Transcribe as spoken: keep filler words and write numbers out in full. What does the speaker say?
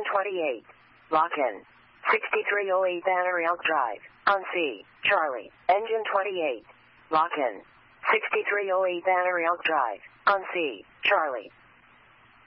Engine twenty-eight. Lock in. sixty-three oh eight Banner Elk Drive. On C. Charlie. Engine twenty-eight. Lock in. sixty-three oh eight Banner Elk Drive. On C. Charlie.